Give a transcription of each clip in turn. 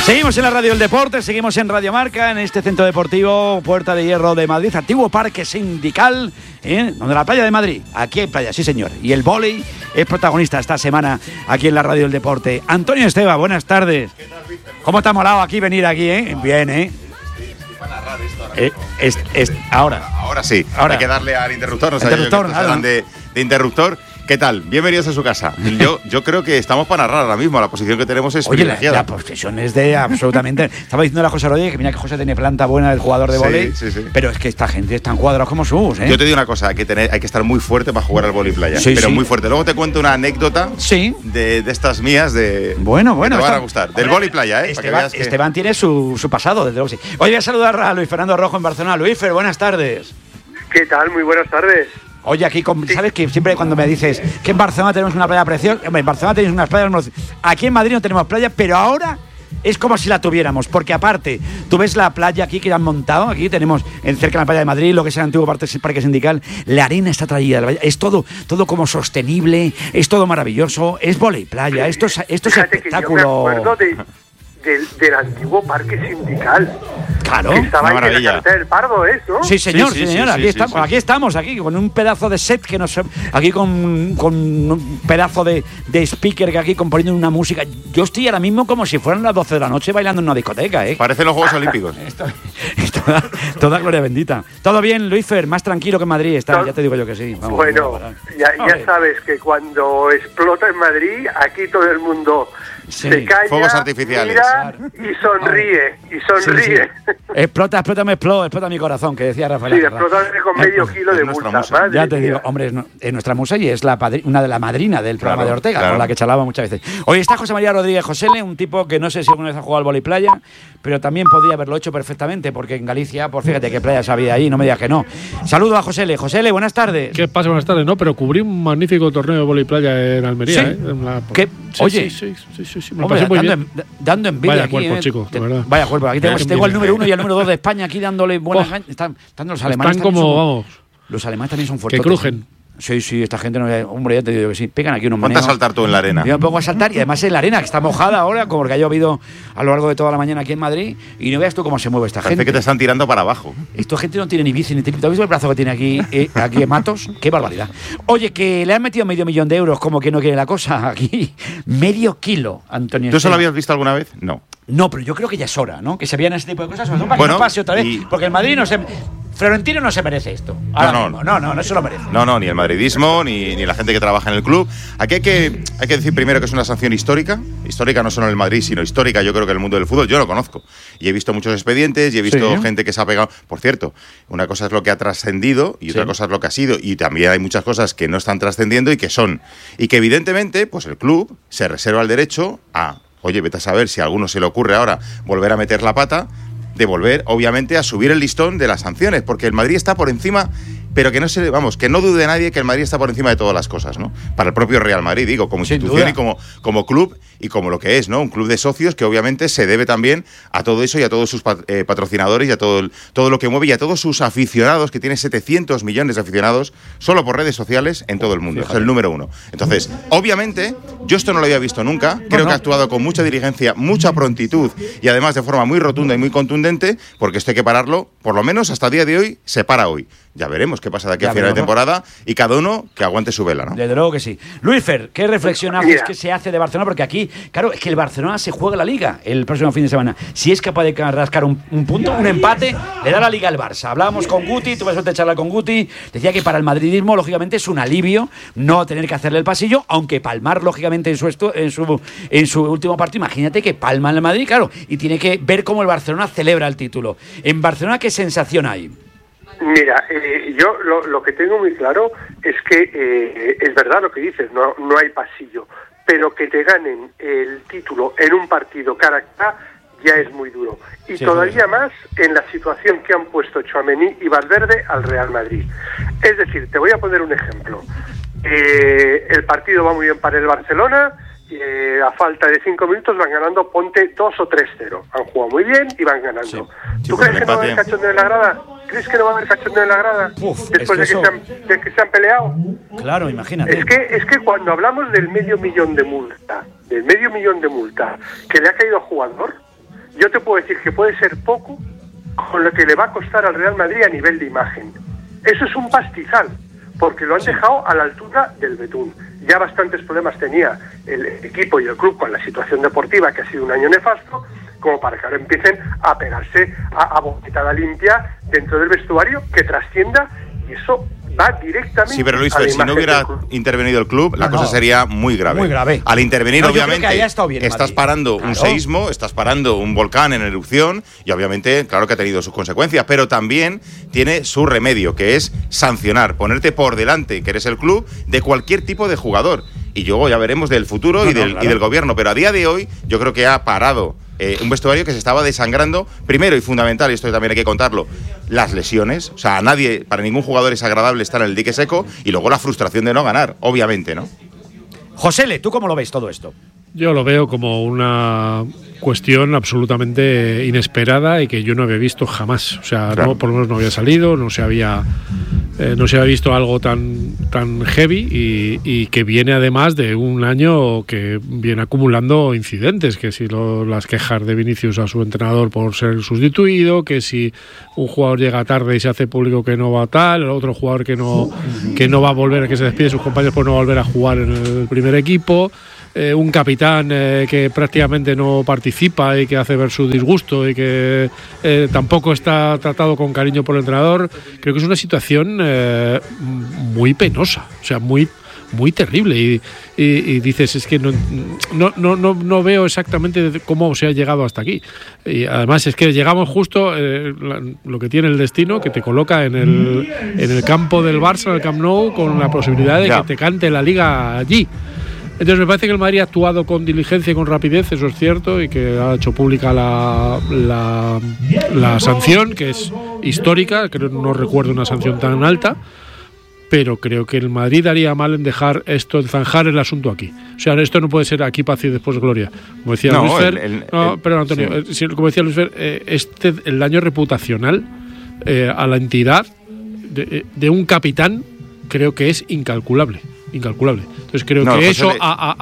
Seguimos en la Radio del Deporte, seguimos en Radio Marca, en este centro deportivo Puerta de Hierro de Madrid, antiguo parque sindical, donde la playa de Madrid, aquí hay playa, sí señor, y el vóley es protagonista esta semana aquí en la Radio del Deporte. Antonio Esteba, buenas tardes. ¿Qué tal, Víctor? ¿Cómo te ha molado aquí venir aquí, Bien, Estoy para narrar esto ahora. Ahora sí, Ahora. hay que darle al interruptor, no sé Interruptor, yo que hablan de interruptor. ¿Qué tal? Bienvenidos a su casa. Yo creo que estamos para narrar ahora mismo. La posición que tenemos es privilegiada. La posición es de absolutamente. Estaba diciendo a José Rodríguez que mira que José tiene planta buena del jugador de vóley. Sí. Pero es que esta gente es tan cuadrados como sus, Yo te digo una cosa, hay que estar muy fuerte para jugar al vóley playa. Sí, pero sí. muy fuerte. Luego te cuento una anécdota de estas mías Bueno. que te van a gustar. Del vóley playa, Esteban tiene su pasado, desde luego sí. Hoy voy a saludar a Luis Fernando Rojo en Barcelona. Luis Fer, buenas tardes. ¿Qué tal? Muy buenas tardes. Oye, aquí, ¿sabes que siempre cuando me dices que en Barcelona tenemos una playa preciosa? En Barcelona tenéis unas playas. Aquí en Madrid no tenemos playa, pero ahora es como si la tuviéramos, porque aparte, tú ves la playa aquí que han montado, aquí tenemos cerca de la playa de Madrid, lo que es el antiguo parque sindical, la arena está traída, es todo como sostenible, es todo maravilloso, es vóley playa, esto es espectáculo. Que yo me acuerdo del antiguo parque sindical. Claro, que estaba una ahí en la maravilla. carretera del Pardo, ¿no? Sí, señor, Sí, aquí estamos, aquí con un pedazo de set que nos aquí con un pedazo de speaker que aquí componiendo una música. Yo estoy ahora mismo como si fueran las 12 de la noche bailando en una discoteca, Parecen los Juegos Olímpicos. Esto toda gloria bendita. Todo bien, Luis Fer, más tranquilo que en Madrid está, ya te digo yo que sí. Vamos, Bueno, ya sabes que cuando explota en Madrid, aquí todo el mundo se calla, Fuegos artificiales. mira y sonríe. Sí. Explota mi corazón, que decía Rafael. Sí, explota con medio kilo de nuestra multa. musa. Ya te digo, hombre, es nuestra musa y es una de la madrina del programa de Ortega, claro. con la que charlaba muchas veces. Hoy está José María Rodríguez Josele, un tipo que no sé si alguna vez ha jugado al vóley playa, pero también podría haberlo hecho perfectamente, porque en Galicia, pues fíjate qué playas había ahí, no me digas que no. Saludo a Josele. Josele, buenas tardes. ¿Qué pasa? Buenas tardes. No, pero cubrí un magnífico torneo de vóley playa en Almería. ¿Sí? Oye, Sí. Me lo hombre, pasé muy bien. dando envidia Vaya aquí, cuerpo, chico, de verdad. Vaya cuerpo. Aquí tengo Vaya el número 1 y el número 2 de España aquí dándole buenas ganas. Están los alemanes. Están como, vamos, Los alemanes también son fuertes. que crujen. Sí, esta gente no. Hombre, ya te digo que sí. Pegan aquí unos Ponte manejos. a saltar tú en la arena. Yo me pongo a saltar y además en la arena, que está mojada ahora, como que ha llovido a lo largo de toda la mañana aquí en Madrid. Y no veas tú cómo se mueve esta Parece gente. que te están tirando para abajo. Esta gente no tiene ni bici ni tripi. ¿Te has visto el brazo que tiene aquí Matos? ¡Qué barbaridad! Oye, que le han metido $500,000 de euros, como que no quiere la cosa aquí. Medio kilo, Antonio. ¿Tú eso lo Esteba. habías visto alguna vez? No. No, pero yo creo que ya es hora, ¿no? Que se vean ese tipo de cosas, sobre todo para que Bueno, no pase otra vez. y- Porque el Madrid Florentino no se merece esto. Ahora mismo. No se lo merece. No, ni el madridismo, ni la gente que trabaja en el club. Aquí hay que decir primero que es una sanción histórica. Histórica no solo en el Madrid, sino histórica yo creo que en el mundo del fútbol. Yo lo conozco. Y he visto muchos expedientes y he visto gente que se ha pegado. Por cierto, una cosa es lo que ha trascendido y otra cosa es lo que ha sido. Y también hay muchas cosas que no están trascendiendo y que son. Y que evidentemente, pues el club se reserva el derecho a, oye, vete a saber si a alguno se le ocurre ahora volver a meter la pata, de volver, obviamente, a subir el listón de las sanciones, porque el Madrid está por encima, pero que no dude nadie que el Madrid está por encima de todas las cosas, ¿no? Para el propio Real Madrid, digo, como institución y como club y como lo que es, ¿no? Un club de socios que obviamente se debe también a todo eso y a todos sus patrocinadores y a todo lo que mueve y a todos sus aficionados, que tiene 700 millones de aficionados solo por redes sociales en todo el mundo. Fíjate. Es el número 1. Entonces, obviamente, yo esto no lo había visto nunca. Creo que ha actuado con mucha diligencia, mucha prontitud y además de forma muy rotunda y muy contundente, porque esto hay que pararlo, por lo menos hasta el día de hoy, se para hoy. Ya veremos qué pasa de aquí a final de temporada y cada uno que aguante su vela, ¿no? Desde luego que sí. Luis Fer, ¿qué reflexión haces que se hace de Barcelona? Porque aquí, claro, es que el Barcelona se juega la Liga el próximo fin de semana. Si es capaz de rascar un punto, un empate, le da la Liga al Barça. Hablábamos con Guti, tuve suerte de charlar con Guti, decía que para el madridismo, lógicamente, es un alivio no tener que hacerle el pasillo, aunque palmar, lógicamente, en su último partido. Imagínate que palma en el Madrid, claro, y tiene que ver cómo el Barcelona celebra el título. En Barcelona, ¿qué sensación hay? Mira, yo lo que tengo muy claro es que es verdad lo que dices, no hay pasillo, pero que te ganen el título en un partido cara a cara ya es muy duro. Y todavía más en la situación que han puesto Tchouaméni y Valverde al Real Madrid. Es decir, te voy a poner un ejemplo. El partido va muy bien para el Barcelona. A falta de 5 minutos van ganando, ponte 2 o 3-0. Han jugado muy bien y van ganando. ¿Tú crees que no va a haber cachondeo en la grada? ¿Crees que no va a haber cachondeo en la grada? Después de que se han peleado. Claro, imagínate. Es que cuando hablamos del $500,000 de multa, que le ha caído al jugador, yo te puedo decir que puede ser poco con lo que le va a costar al Real Madrid a nivel de imagen. Eso es un pastizal, porque lo han dejado a la altura del betún. Ya bastantes problemas tenía el equipo y el club con la situación deportiva, que ha sido un año nefasto, como para que ahora empiecen a pegarse a boquetada limpia dentro del vestuario, que trascienda, y eso va directamente. Sí, pero Luis Fer, si no hubiera intervenido el club, la cosa sería muy grave. Muy grave. Al intervenir, obviamente, bien, estás parando un seísmo, estás parando un volcán en erupción, y obviamente, claro que ha tenido sus consecuencias, pero también tiene su remedio, que es sancionar, ponerte por delante, que eres el club, de cualquier tipo de jugador. Y luego ya veremos del futuro y del gobierno. Pero a día de hoy, yo creo que ha parado un vestuario que se estaba desangrando, primero y fundamental, y esto también hay que contarlo, las lesiones. O sea, a nadie, para ningún jugador es agradable estar en el dique seco, y luego la frustración de no ganar, obviamente, ¿no? Josele, ¿tú cómo lo ves todo esto? Yo lo veo como una cuestión absolutamente inesperada y que yo no había visto jamás. O sea, claro. por lo menos no había salido, no se había visto algo tan heavy y que viene además de un año que viene acumulando incidentes, que si las quejas de Vinicius a su entrenador por ser sustituido, que si un jugador llega tarde y se hace público que no va tal, el otro jugador que no va a volver, que se despide de sus compañeros por no volver a jugar en el primer equipo. Un capitán que prácticamente no participa y que hace ver su disgusto y que tampoco está tratado con cariño por el entrenador. Creo que es una situación muy penosa, o sea, muy terrible, y dices, es que no veo exactamente cómo se ha llegado hasta aquí. Y además es que llegamos justo lo que tiene el destino, que te coloca en el campo del Barça, en el Camp Nou, con la posibilidad de que te cante la Liga allí. Entonces me parece que el Madrid ha actuado con diligencia y con rapidez, eso es cierto, y que ha hecho pública la sanción, que es histórica. Creo, no recuerdo una sanción tan alta, pero creo que el Madrid haría mal en dejar esto, en zanjar el asunto aquí. O sea, esto no puede ser aquí paz y después gloria. Como decía Luis Fer, perdón, Antonio, sí. Como decía Luis Fer, el daño reputacional a la entidad de un capitán creo que es incalculable. Entonces creo que eso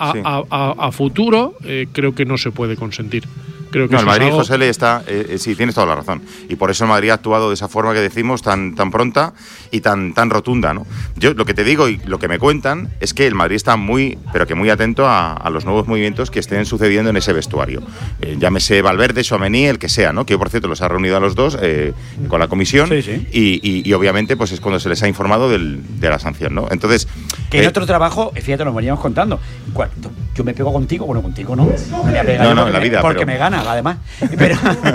a futuro creo que no se puede consentir. Creo que el Madrid, José Le, está sí, tienes toda la razón, y por eso el Madrid ha actuado de esa forma que decimos, tan pronta y tan rotunda, ¿no? Yo lo que te digo y lo que me cuentan es que el Madrid está muy atento a los nuevos movimientos que estén sucediendo en ese vestuario, llámese Valverde, Tchouaméni, el que sea, ¿no? Que por cierto los ha reunido a los dos con la comisión, sí. Y obviamente pues es cuando se les ha informado de la sanción, ¿no? Entonces que en otro trabajo, fíjate, nos veníamos contando, yo me pego contigo, bueno, contigo no me pega en la vida, porque me gana además, pero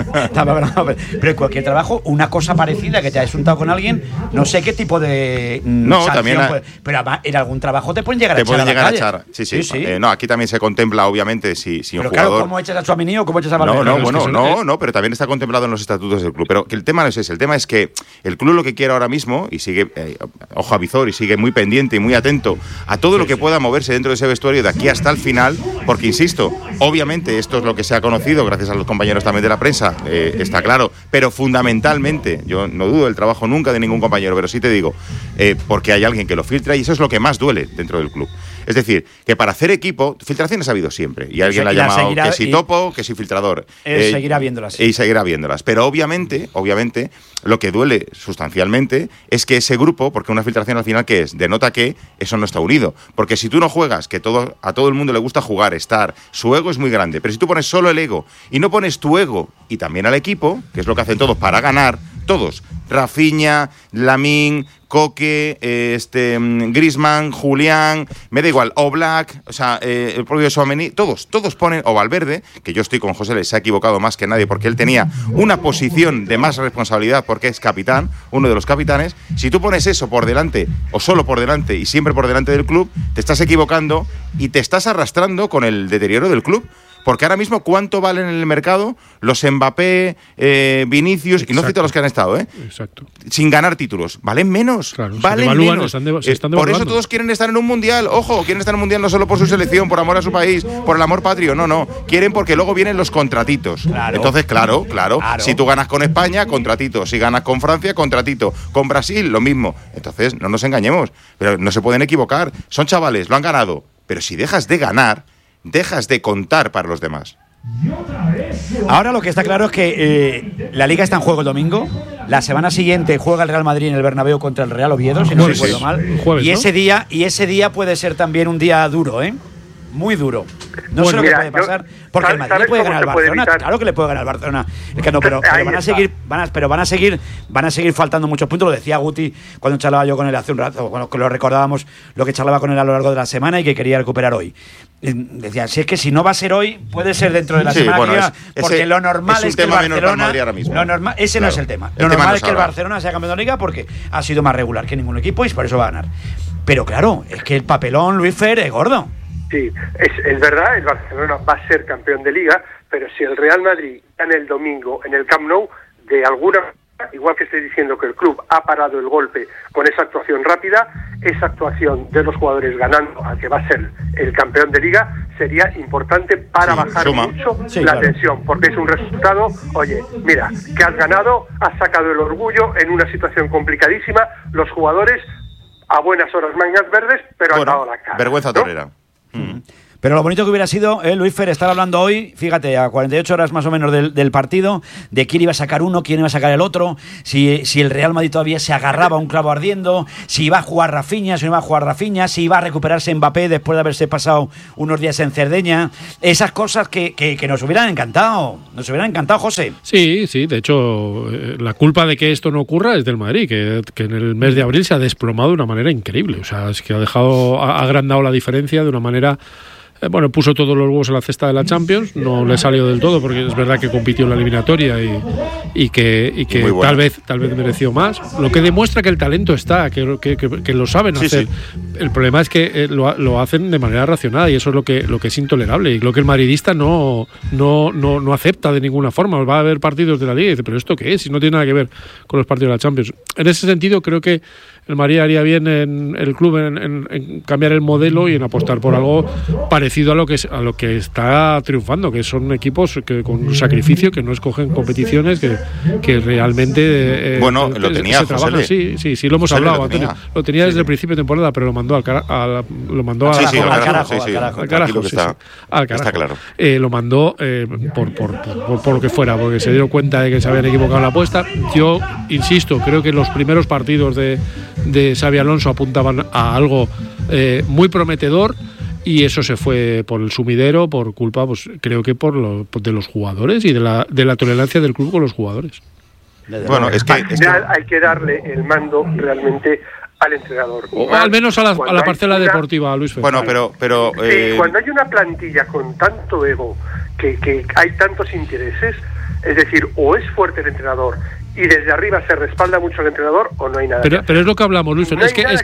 en cualquier trabajo una cosa parecida, que te has juntado con alguien, no sé qué tipo de también pero en algún trabajo te pueden llegar a echar. Sí. No, aquí también se contempla obviamente si un pero jugador, claro, ¿cómo echas a Tchouaméni o cómo echas a Valverde? No, pero también está contemplado en los estatutos del club. Pero que el tema no es ese, el tema es que el club lo que quiere ahora mismo, y sigue ojo a visor y sigue muy pendiente y muy atento a todo lo que pueda moverse dentro de ese vestuario de aquí hasta el final, porque insisto, obviamente esto es lo que se ha conocido gracias a los compañeros también de la prensa, está claro, pero fundamentalmente, yo no dudo del trabajo nunca de ningún compañero, pero sí te digo, porque hay alguien que lo filtra, y eso es lo que más duele dentro del club. Es decir, que para hacer equipo, filtraciones ha habido siempre, y alguien la ha llamado que si topo, que si filtrador. Seguirá viéndolas. Y seguirá viéndolas. Pero obviamente, lo que duele sustancialmente es que ese grupo, porque una filtración al final, ¿qué es? Denota que eso no está unido. Porque si tú no juegas, que a todo el mundo le gusta jugar, estar, su ego es muy grande, pero si tú pones solo el ego y no pones tu ego y también al equipo, que es lo que hacen todos para ganar, todos, Rafinha, Lamine, Coque, Griezmann, Julián, me da igual, Oblak, o sea, el propio Tchouaméni, todos ponen, o Valverde, que yo estoy con José, se ha equivocado más que nadie porque él tenía una posición de más responsabilidad porque es capitán, uno de los capitanes. Si tú pones eso por delante, o solo por delante y siempre por delante del club, te estás equivocando y te estás arrastrando con el deterioro del club. Porque ahora mismo, ¿cuánto valen en el mercado los Mbappé, Vinicius, exacto, y no cito los que han estado, exacto, sin ganar títulos? ¿Valen menos? Claro, valen menos. Se están por eso todos quieren estar en un mundial. Ojo, quieren estar en un mundial no solo por su selección, por amor a su país, por el amor patrio. No. Quieren porque luego vienen los contratitos. Claro. Entonces, claro. Si tú ganas con España, contratito. Si ganas con Francia, contratito. Con Brasil, lo mismo. Entonces, no nos engañemos. Pero no se pueden equivocar. Son chavales, lo han ganado. Pero si dejas de ganar, dejas de contar para los demás. Ahora lo que está claro es que la Liga está en juego el domingo. La semana siguiente juega el Real Madrid en el Bernabéu contra el Real Oviedo, si no recuerdo mal. Jueves, y ese día puede ser también un día duro, muy duro. No sé lo que puede pasar, porque el Madrid puede ganar al Barcelona. Claro que le puede ganar al Barcelona. Es que no, pero van a seguir faltando muchos puntos. Lo decía Guti cuando charlaba yo con él hace un rato, bueno, que lo recordábamos, lo que charlaba con él a lo largo de la semana y que quería recuperar hoy. Decía, si es que si no va a ser hoy, puede ser dentro de la semana, bueno, porque lo normal es que el Barcelona, ese no es el tema. Lo normal es que el Barcelona sea campeón de Liga porque ha sido más regular que ningún equipo y por eso va a ganar. Pero claro, es que el papelón, Luis Fer, es gordo. Sí, es verdad, el Barcelona va a ser campeón de Liga, pero si el Real Madrid gana el domingo en el Camp Nou, de alguna manera, igual que estoy diciendo que el club ha parado el golpe con esa actuación rápida, esa actuación de los jugadores ganando al que va a ser el campeón de Liga sería importante para bajar mucho la tensión, porque es un resultado, oye, mira, que has ganado, has sacado el orgullo en una situación complicadísima, los jugadores a buenas horas mangas verdes, pero han dado la cara. Vergüenza torera. Pero lo bonito que hubiera sido, Luis Fer, estar hablando hoy, fíjate, a 48 horas más o menos del partido, de quién iba a sacar uno, quién iba a sacar el otro, si el Real Madrid todavía se agarraba a un clavo ardiendo, si iba a jugar Rafinha, si no iba a jugar Rafinha, si iba a recuperarse Mbappé después de haberse pasado unos días en Cerdeña. Esas cosas que nos hubieran encantado. Nos hubieran encantado, José. Sí, de hecho, la culpa de que esto no ocurra es del Madrid, que en el mes de abril se ha desplomado de una manera increíble. O sea, es que ha agrandado la diferencia de una manera... Bueno, puso todos los huevos en la cesta de la Champions, no le salió del todo porque es verdad que compitió en la eliminatoria y que tal vez mereció más. Lo que demuestra que el talento está, que lo saben hacer. Sí. El problema es que lo hacen de manera racional y eso es lo que es intolerable y lo que el madridista no acepta de ninguna forma. Va a haber partidos de la Liga y dice, ¿pero esto qué es? Si no tiene nada que ver con los partidos de la Champions. En ese sentido creo que el Madrid haría bien en el club en cambiar el modelo y en apostar por algo parecido a lo que está triunfando, que son equipos que con sacrificio, que no escogen competiciones, que realmente lo tenía se trabaja. Sí, lo hemos hablado, Antonio. Lo tenía desde el principio de temporada, pero lo mandó al carajo. Está claro. Lo mandó por lo que fuera, porque se dieron cuenta de que se habían equivocado en la apuesta. Yo insisto, creo que los primeros partidos de Xabi Alonso apuntaban a algo muy prometedor y eso se fue por el sumidero por culpa, pues creo que de los jugadores y de la tolerancia del club con los jugadores. Bueno, es que hay que darle el mando realmente al entrenador. O al menos a la parcela deportiva, Luis Fer. Bueno, pero cuando hay una plantilla con tanto ego, que hay tantos intereses, es decir, o es fuerte el entrenador y desde arriba se respalda mucho al entrenador o no hay nada. Pero es lo que hablamos, Luis.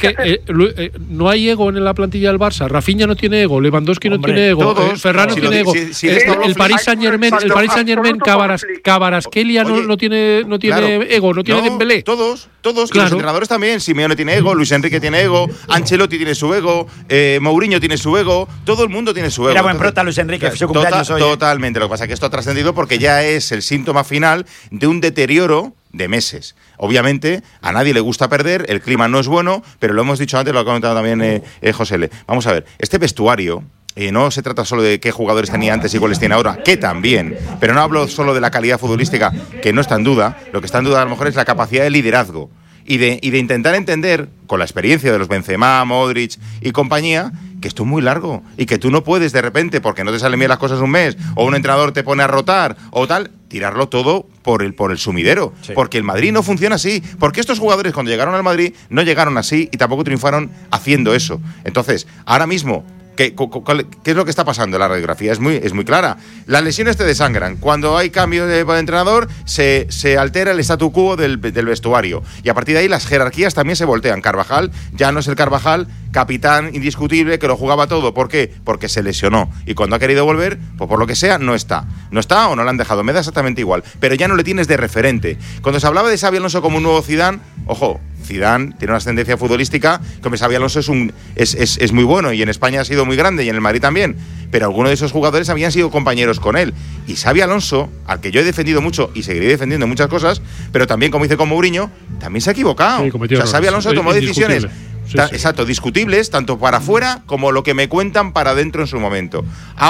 No hay ego en la plantilla del Barça. Rafinha no tiene ego, Lewandowski no tiene ego, Ferran no tiene ego. El Paris Saint-Germain, Kvaratskhelia no tiene ego, no tiene Dembélé. Todos, claro. Y los entrenadores también. Simeone tiene ego, Luis Enrique tiene ego, Ancelotti tiene su ego, Mourinho tiene su ego, todo el mundo tiene su ego. Era buen prota Luis Enrique, su cumpleaños hoy. Totalmente. Lo que pasa es que esto ha trascendido porque ya es el síntoma final de un deterioro de meses. Obviamente, a nadie le gusta perder, el clima no es bueno, pero lo hemos dicho antes, lo ha comentado también José L. Vamos a ver, este vestuario no se trata solo de qué jugadores tenía antes y cuáles tiene ahora, que también, pero no hablo solo de la calidad futbolística, que no está en duda, lo que está en duda a lo mejor es la capacidad de liderazgo y de intentar entender, con la experiencia de los Benzema, Modric y compañía, que esto es muy largo y que tú no puedes de repente, porque no te salen bien las cosas un mes, o un entrenador te pone a rotar, o tal, tirarlo todo por el sumidero. Sí. Porque el Madrid no funciona así. Porque estos jugadores, cuando llegaron al Madrid, no llegaron así y tampoco triunfaron haciendo eso. Entonces, ahora mismo, ¿qué es lo que está pasando? La radiografía es muy clara. Las lesiones te desangran. Cuando hay cambio de entrenador, se altera el statu quo del vestuario. Y a partir de ahí las jerarquías también se voltean. Carvajal ya no es el Carvajal, capitán indiscutible, que lo jugaba todo. ¿Por qué? Porque se lesionó. Y cuando ha querido volver, pues por lo que sea, no está. No está o no lo han dejado. Me da exactamente igual. Pero ya no le tienes de referente. Cuando se hablaba de Xabi Alonso como un nuevo Zidane, ojo, Zidane tiene una ascendencia futbolística, como Xabi Alonso es muy bueno y en España ha sido muy grande y en el Madrid también, pero algunos de esos jugadores habían sido compañeros con él. Y Xabi Alonso, al que yo he defendido mucho y seguiré defendiendo muchas cosas, pero también, como hice con Mourinho, también se ha equivocado. Sí, Xabi Alonso tomó decisiones exacto, discutibles, tanto para afuera como lo que me cuentan para adentro en su momento. Ahora,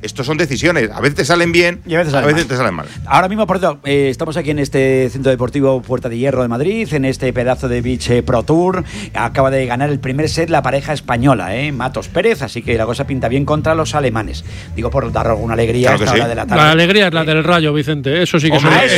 estos son decisiones. A veces te salen bien, y a veces te salen mal. Ahora mismo, por cierto, estamos aquí en este Centro Deportivo Puerta de Hierro de Madrid, en este pedazo de Beach Pro Tour. Acaba de ganar el primer set la pareja española, Matos Pérez, así que la cosa pinta bien contra los alemanes. Digo, por dar alguna alegría a esta hora de la tarde. La alegría es la del Rayo, Vicente. Eso sí que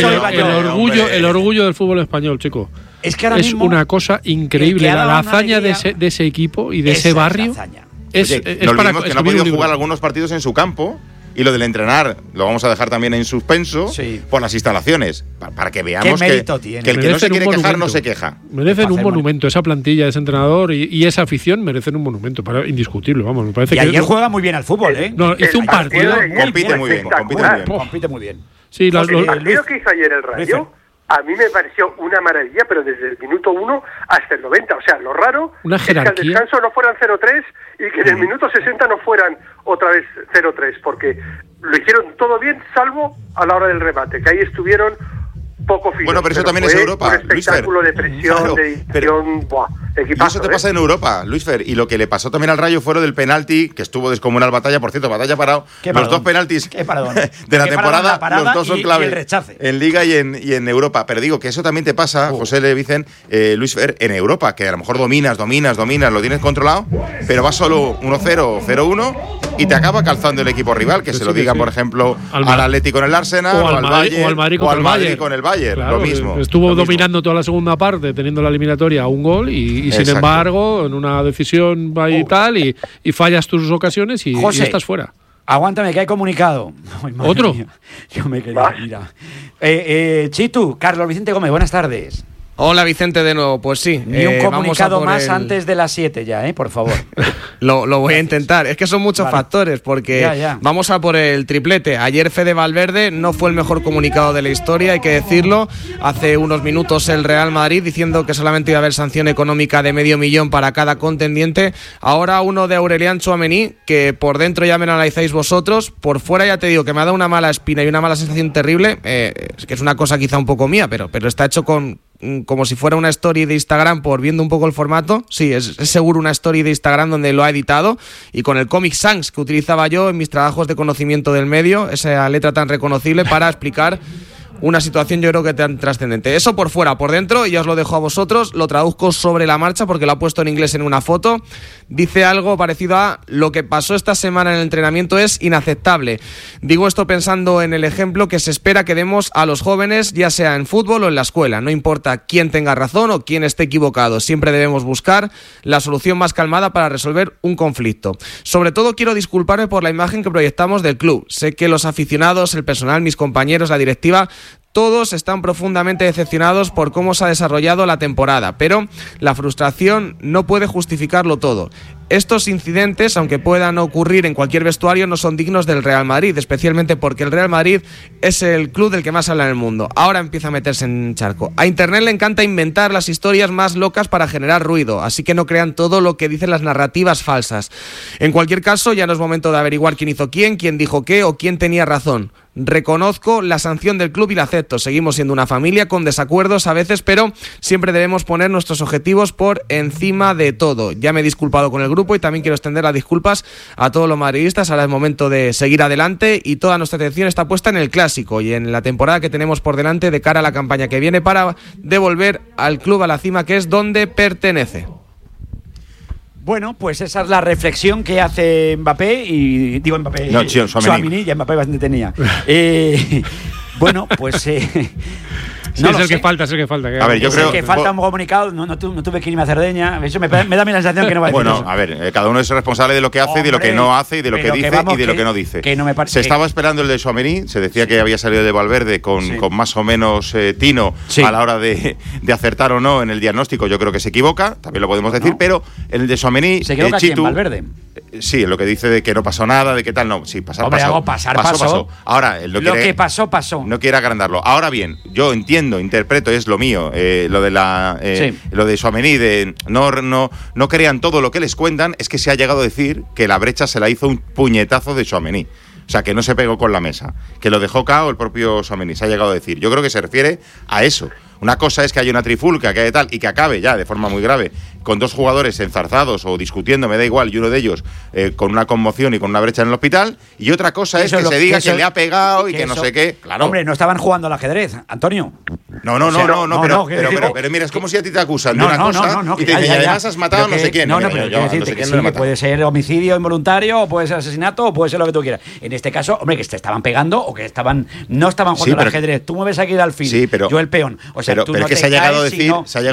es el orgullo del fútbol español, chico. Es que ahora mismo una cosa increíble. La hazaña de ese equipo y de ese barrio. Es no olvidemos que no ha podido jugar algunos partidos en su campo. Y lo del entrenar lo vamos a dejar también en suspenso por las instalaciones, para que veamos que el que no se quiere quejar no se queja. Merecen un monumento, esa plantilla de ese entrenador y esa afición merecen un monumento, indiscutible, vamos, me parece. Y ayer juega muy bien al fútbol, No, hizo un partido. Compite muy bien. Sí, el partido que hizo ayer el Rayo, a mí me pareció una maravilla, pero desde el minuto 1 hasta el 90. O sea, lo raro es que al descanso no fueran 0-3 y que en el minuto 60 no fueran otra vez 0-3, porque lo hicieron todo bien, salvo a la hora del remate, que ahí estuvieron poco finos. Bueno, pero eso también es Europa, un espectáculo de presión, de edición, equipazo. Y eso te pasa en Europa, Luis Fer. Y lo que le pasó también al Rayo fue lo del penalti, que estuvo descomunal batalla. Por cierto, batalla parado. Los dos penaltis de la temporada, los dos son clave en Liga y en Europa. Pero digo que eso también te pasa, José Le Vicen, Luis Fer, en Europa, que a lo mejor dominas, lo tienes controlado, pero vas solo 1-0, 0-1 y te acaba calzando el equipo rival, que se lo digan, por ejemplo, al Atlético con el Arsenal, o al Madrid con el Bayern. Claro, lo mismo. Estuvo dominando toda la segunda parte, teniendo la eliminatoria a un gol y sin embargo, en una decisión va y tal, y fallas tus ocasiones y estás fuera. Aguántame, que hay comunicado. Ay, ¿Otro? Mía. Yo me quería ir. Chitu, Carlos Vicente Gómez, buenas tardes. Hola Vicente de nuevo, pues sí. Ni un comunicado más antes de las 7 ya, por favor. Lo voy a intentar. Es que son muchos factores, porque vamos a por el triplete. Ayer Fede Valverde no fue el mejor comunicado de la historia, hay que decirlo. Hace unos minutos el Real Madrid diciendo que solamente iba a haber sanción económica de $500,000 para cada contendiente. Ahora uno de Aurelian Tchouaméni, que por dentro ya me analizáis vosotros. Por fuera ya te digo que me ha dado una mala espina y una mala sensación terrible, que es una cosa quizá un poco mía, pero está hecho como si fuera una story de Instagram, por viendo un poco el formato. Sí, es seguro una story de Instagram donde lo ha editado, y con el Comic Sans que utilizaba yo en mis trabajos de conocimiento del medio, esa letra tan reconocible para explicar una situación, yo creo que tan trascendente. Eso por fuera. Por dentro, y ya os lo dejo a vosotros, lo traduzco sobre la marcha porque lo ha puesto en inglés en una foto. Dice algo parecido a: lo que pasó esta semana en el entrenamiento es inaceptable. Digo esto pensando en el ejemplo que se espera que demos a los jóvenes, ya sea en fútbol o en la escuela. No importa quién tenga razón o quién esté equivocado, siempre debemos buscar la solución más calmada para resolver un conflicto. Sobre todo quiero disculparme por la imagen que proyectamos del club. Sé que los aficionados, el personal, mis compañeros, la directiva, todos están profundamente decepcionados por cómo se ha desarrollado la temporada, pero la frustración no puede justificarlo todo. Estos incidentes, aunque puedan ocurrir en cualquier vestuario, no son dignos del Real Madrid, especialmente porque el Real Madrid es el club del que más habla en el mundo. Ahora empieza a meterse en charco. A Internet le encanta inventar las historias más locas para generar ruido, así que no crean todo lo que dicen las narrativas falsas. En cualquier caso, ya no es momento de averiguar quién hizo quién dijo qué o quién tenía razón. Reconozco la sanción del club y la acepto. Seguimos siendo una familia con desacuerdos a veces, pero siempre debemos poner nuestros objetivos por encima de todo. Ya me he disculpado con el grupo y también quiero extender las disculpas a todos los madridistas. Ahora es momento de seguir adelante y toda nuestra atención está puesta en el Clásico y en la temporada que tenemos por delante de cara a la campaña que viene para devolver al club a la cima, que es donde pertenece. Bueno, pues esa es la reflexión que hace Mbappé, y digo Mbappé, no, Tchouaméni, ya Mbappé bastante tenía. Bueno, pues no es el que falta, es el que falta. A ver, yo creo que falta un comunicado, no tuve que irme a Cerdeña. Eso me da a mí la sensación que no va a decir bueno, eso. A ver, cada uno es responsable de lo que hace, de lo que no hace, y de lo que dice y de lo que no dice. Que no me se estaba esperando el de Tchouaméni, se decía que había salido de Valverde con más o menos tino a la hora de acertar o no en el diagnóstico. Yo creo que se equivoca, también lo podemos decir, pero el de Tchouaméni, ¿se equivoca quién, Valverde? Sí, en lo que dice de que no pasó nada, de que tal, no. Sí, pasó. Pasó. Ahora, lo que pasó. No quiere agrandarlo. Ahora bien, yo interpreto, es lo mío, lo de Tchouaméni, de no crean todo lo que les cuentan, es que se ha llegado a decir que la brecha se la hizo un puñetazo de Tchouaméni. O sea, que no se pegó con la mesa, que lo dejó cao el propio Tchouaméni, se ha llegado a decir. Yo creo que se refiere a eso. Una cosa es que haya una trifulca, que haya tal, y que acabe ya de forma muy grave con 2 jugadores enzarzados o discutiendo, me da igual, y uno de ellos con una conmoción y con una brecha en el hospital, y otra cosa es que se diga que le ha pegado y que no sé qué. Claro. Hombre, no estaban jugando al ajedrez, Antonio. No, pero mira, es como si a ti te acusan de una cosa y te dicen, además has matado a no sé quién. Que puede ser homicidio involuntario, o puede ser asesinato, o puede ser lo que tú quieras. En este caso, hombre, que te estaban pegando o que no estaban jugando al ajedrez. Tú mueves aquí el alfil, yo el peón. O sea, pero es que se ha llegado a decir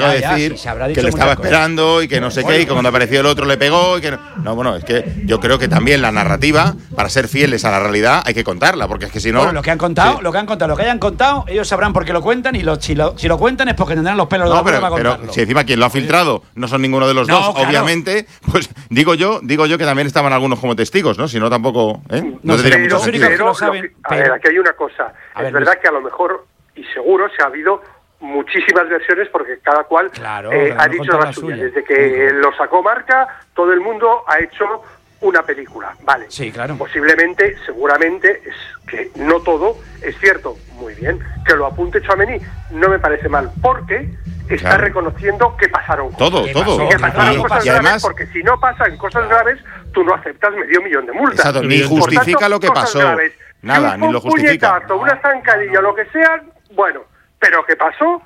que le estaba esperando y que no sé qué, y que cuando apareció el otro le pegó y que no, bueno, es que yo creo que también la narrativa, para ser fieles a la realidad, hay que contarla, porque es que si no... Bueno, lo que hayan contado, ellos sabrán por qué lo cuentan, y si lo cuentan es porque tendrán los pelos de la boca para contarlo. Pero si encima quien lo ha filtrado no son ninguno de los dos, obviamente, pues digo yo que también estaban algunos como testigos, ¿no? Si no, tampoco... No tendría mucho sentido. A ver, aquí hay una cosa. Es verdad que a lo mejor, y seguro, se ha habido muchísimas versiones, porque cada cual ha dicho la suya. Desde que lo sacó Marca, todo el mundo ha hecho una película, vale. Sí, claro. Posiblemente, seguramente, es que no todo es cierto. Muy bien. Que lo apunte Tchouaméni no me parece mal, porque está reconociendo que pasaron cosas. Todo. Que pasaron cosas graves, porque si no pasan cosas graves, tú no aceptas $500,000 de multa. Exacto, ni justifica lo que pasó. Graves, nada, ni lo justifica. Un puñetazo, una zancadilla, lo que sea, bueno, pero que pasó.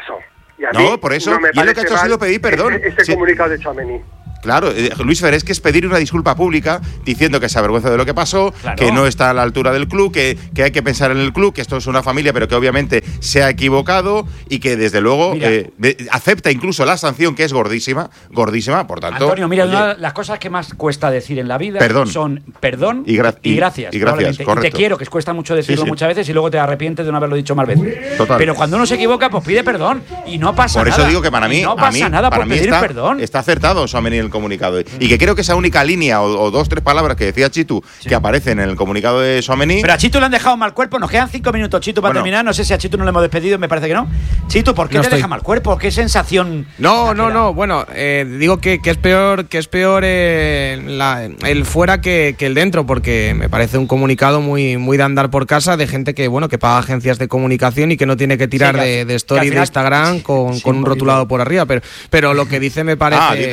Y a mí por eso, no me y lo que ha hecho ha sido pedir perdón. Este comunicado de Tchouaméni. Claro, Luis Fer, es que es pedir una disculpa pública diciendo que se avergüenza de lo que pasó, que no está a la altura del club, que hay que pensar en el club, que esto es una familia, pero que obviamente se ha equivocado y que desde luego acepta incluso la sanción, que es gordísima, por tanto... Antonio, mira, una de las cosas que más cuesta decir en la vida son perdón y gracias. Y gracias, correcto. Y te quiero, que cuesta mucho decirlo muchas veces y luego te arrepientes de no haberlo dicho más veces. Total. Pero cuando uno se equivoca, pues pide perdón y no pasa nada. Por eso digo que para mí, no pasa nada por pedir perdón. Está acertado Tchouaméni el comunicado, y que creo que esa única línea o 2 o 3 palabras que decía Chitu que aparecen en el comunicado de Tchouaméni. Pero a Chitu le han dejado mal cuerpo. Nos quedan 5 minutos, Chitu, para terminar. No sé si a Chitu no le hemos despedido, me parece que no. Chitu, ¿por qué te deja mal cuerpo? ¿Qué sensación? No. Bueno, digo que es peor el fuera que el dentro, porque me parece un comunicado muy de andar por casa, de gente que paga agencias de comunicación y que no tiene que tirar de story de Instagram con un rotulado por arriba. Pero lo que dice me parece...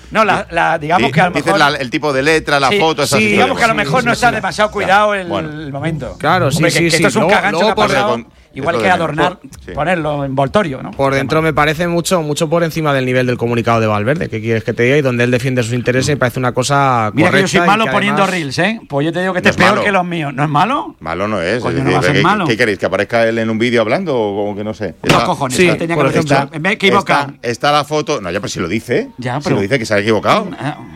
digamos que a lo mejor... el tipo de letra, la foto... digamos que a lo mejor no está demasiado cuidado el momento. Claro, Hombre, sí. Esto es un cagancho que ha pasado... Igual que adornar, ponerlo envoltorio, ¿no? Por dentro me parece mucho por encima del nivel del comunicado de Valverde. ¿Qué quieres que te diga? Y donde él defiende sus intereses, me parece una cosa Mira correcta. Que yo soy malo poniendo reels, ¿eh? Pues yo te digo que este es peor que los míos. ¿No es malo? Malo no es. Coño, no va a ser malo. ¿Qué queréis? ¿Que aparezca él en un vídeo hablando o como que no sé? Los cojones. Sí, tenía que me he equivocado. Está la foto... No, ya, pero si lo dice. Si lo dice que se ha equivocado.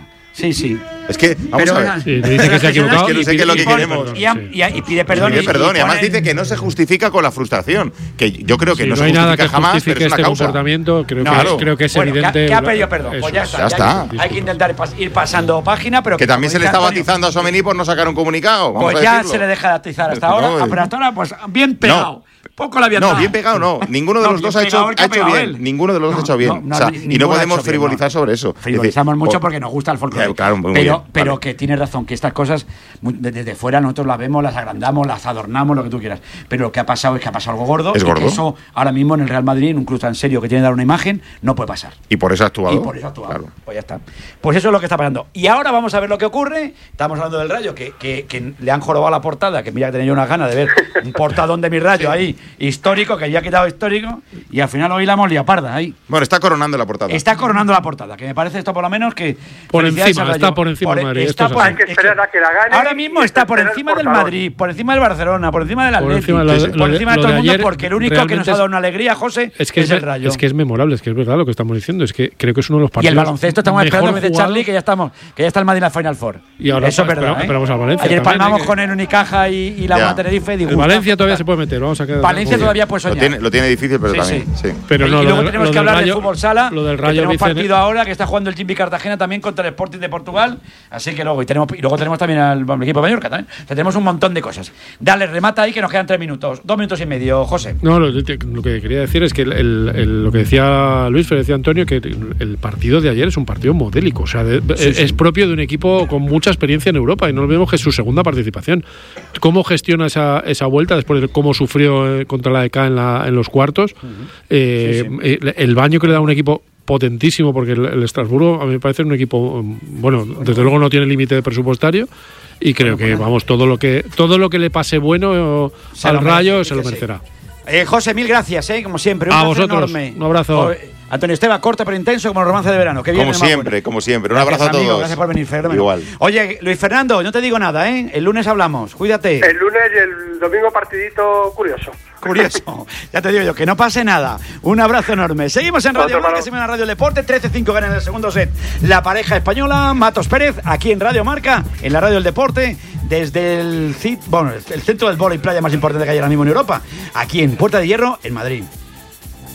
Sí. Es que, vamos a ver. Sí, dice que se ha equivocado. Es que no sé qué es lo que queremos. Y pide perdón. Y además dice que no se justifica con la frustración. Que yo creo que no se justifica jamás, pero es una este causa. Comportamiento, creo que es evidente. Que ha pedido perdón. Pues ya está. Hay que intentar ir pasando página, pero que también se le está batizando a Tchouaméni por no sacar un comunicado. Pues ya se le deja de atizar hasta ahora. Pero hasta ahora, pues bien pegado. Poco la había dado. No, bien pegado no. Ninguno de los dos ha hecho bien. Ninguno de los dos ha hecho bien. Y no podemos frivolizar sobre eso. Frivolizamos mucho porque nos gusta el folclore. Pero que tienes razón, que estas cosas desde fuera nosotros las vemos, las agrandamos, las adornamos, lo que tú quieras. Pero lo que ha pasado es que ha pasado algo gordo. Es gordo. Y que eso ahora mismo en el Real Madrid, en un club tan serio que tiene que dar una imagen, no puede pasar. Y por eso ha actuado. Claro. Pues ya está. Pues eso es lo que está pasando. Y ahora vamos a ver lo que ocurre. Estamos hablando del Rayo, que le han jorobado la portada, que mira que tenía yo unas ganas de ver un portadón de mi Rayo ahí, histórico, que ya ha quitado histórico, y al final hoy la hemos liado parda ahí. Bueno, está coronando la portada. Está coronando la portada, que me parece esto por lo menos que... Está por encima del Madrid. Hay que esperar a que la gane. Ahora mismo está por encima del Madrid, por encima del Barcelona, por encima del Atlético, por encima de todo el mundo, porque el único que nos ha dado una alegría, José, es el Rayo. Es que es memorable, es que es verdad lo que estamos diciendo, es que creo que es uno de los partidos. Y el baloncesto estamos esperando, dice Charlie, que ya está el Madrid en la Final Four. Y ahora eso es verdad. Esperamos al Valencia. Ayer palmamos con el Unicaja y la Tenerife. El Valencia todavía se puede meter, vamos a quedar. Valencia todavía puede soñar. Lo tiene difícil, pero también. Pero no, y luego tenemos que hablar de fútbol sala. Lo del Rayo. Tenemos partido ahora que está jugando el Jimmy Cartagena también contra el Sporting de Portugal. Así que luego tenemos también al equipo de Mallorca también. O sea, tenemos un montón de cosas. Dale, remata ahí que nos quedan 3 minutos. 2 minutos y medio, José. No, lo que quería decir es que lo que decía Luis, decía Antonio, que el partido de ayer es un partido modélico. O sea, es propio de un equipo con mucha experiencia en Europa y no olvidemos que es su segunda participación. ¿Cómo gestiona esa vuelta después de cómo sufrió contra la EK en los cuartos? El baño que le da un equipo potentísimo, porque el Estrasburgo a mí me parece un equipo, bueno, desde luego no tiene límite presupuestario, y creo que, vamos, todo lo que le pase bueno al Rayo se lo merecerá. José, mil gracias, como siempre. Un a vosotros, enorme. Un abrazo. Antonio Esteba, corto pero intenso como el romance de verano. Que como siempre. Un abrazo a todos. Amigo, gracias por venir, Fernando. Igual. Oye, Luis Fernando, no te digo nada, El lunes hablamos. Cuídate. El lunes y el domingo partidito curioso. Ya te digo yo, que no pase nada. Un abrazo enorme. Seguimos en Radio Marca, seguimos en Radio Deporte. 13-5 gana en el segundo set la pareja española, Matos Pérez, aquí en Radio Marca, en la Radio del Deporte, desde el centro del vóley playa más importante que hay ahora mismo en Europa, aquí en Puerta de Hierro, en Madrid.